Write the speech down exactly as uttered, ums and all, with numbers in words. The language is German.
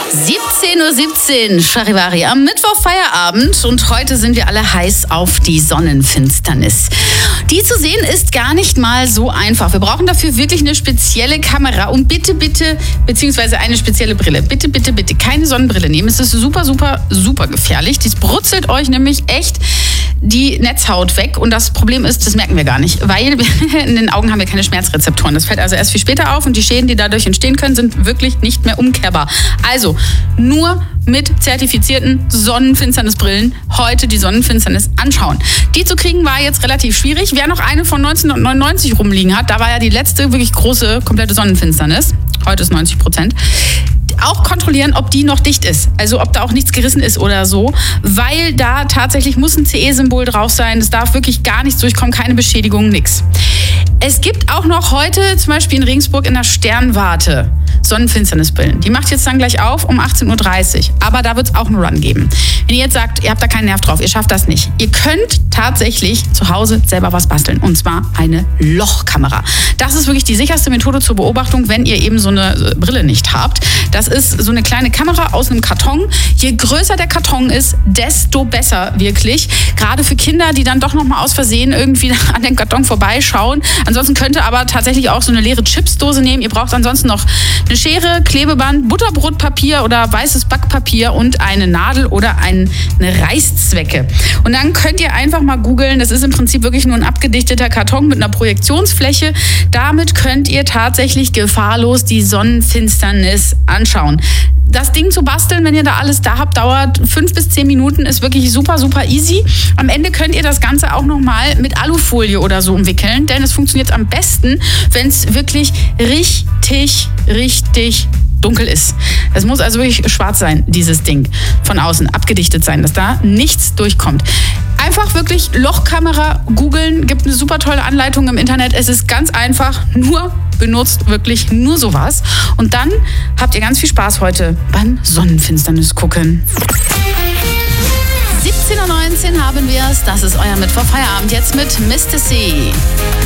siebzehn Uhr siebzehn, Charivari am Mittwoch Feierabend und heute sind wir alle heiß auf die Sonnenfinsternis. Die zu sehen ist gar nicht mal so einfach. Wir brauchen dafür wirklich eine spezielle Kamera und bitte, bitte, beziehungsweise eine spezielle Brille. Bitte, bitte, bitte keine Sonnenbrille nehmen. Es ist super, super, super gefährlich. Dies brutzelt euch nämlich echt die Netzhaut weg und das Problem ist, das merken wir gar nicht, weil in den Augen haben wir keine Schmerzrezeptoren. Das fällt also erst viel später auf und die Schäden, die dadurch entstehen können, sind wirklich nicht mehr umkehrbar. Also nur mit zertifizierten Sonnenfinsternisbrillen heute die Sonnenfinsternis anschauen. Die zu kriegen war jetzt relativ schwierig. Wer noch eine von neunzehnhundertneunundneunzig rumliegen hat, da war ja die letzte wirklich große, komplette Sonnenfinsternis. Heute ist neunzig Prozent. Auch kontrollieren, ob die noch dicht ist. Also ob da auch nichts gerissen ist oder so. Weil da tatsächlich muss ein C E-Symbol drauf sein. Es darf wirklich gar nichts durchkommen, keine Beschädigung, nix. Es gibt auch noch heute, zum Beispiel in Regensburg in der Sternwarte, Sonnenfinsternisbrillen. Die macht jetzt dann gleich auf um achtzehn Uhr dreißig. Aber da wird es auch einen Run geben. Wenn ihr jetzt sagt, ihr habt da keinen Nerv drauf, ihr schafft das nicht. Ihr könnt tatsächlich zu Hause selber was basteln. Und zwar eine Lochkamera. Das ist wirklich die sicherste Methode zur Beobachtung, wenn ihr eben so eine Brille nicht habt. Das ist so eine kleine Kamera aus einem Karton. Je größer der Karton ist, desto besser wirklich. Gerade für Kinder, die dann doch noch mal aus Versehen irgendwie an den Karton vorbeischauen. Ansonsten könnt ihr aber tatsächlich auch so eine leere Chipsdose nehmen. Ihr braucht ansonsten noch eine Schere, Klebeband, Butterbrotpapier oder weißes Backpapier und eine Nadel oder eine Reißzwecke. Und dann könnt ihr einfach mal googeln. Das ist im Prinzip wirklich nur ein abgedichteter Karton mit einer Projektionsfläche. Damit könnt ihr tatsächlich gefahrlos die Sonnenfinsternis anschauen. Das Ding zu basteln, wenn ihr da alles da habt, dauert fünf bis zehn Minuten, ist wirklich super, super easy. Am Ende könnt ihr das Ganze auch nochmal mit Alufolie oder so umwickeln, denn es funktioniert am besten, wenn es wirklich richtig, richtig dunkel ist. Es muss also wirklich schwarz sein, dieses Ding. Von außen abgedichtet sein, dass da nichts durchkommt. Einfach wirklich Lochkamera googeln, gibt eine super tolle Anleitung im Internet. Es ist ganz einfach, nur benutzt wirklich nur sowas. Und dann habt ihr ganz viel Spaß heute beim Sonnenfinsternis gucken. siebzehn Uhr neunzehn haben wir es. Das ist euer Mittwoch Feierabend jetzt mit Mister C.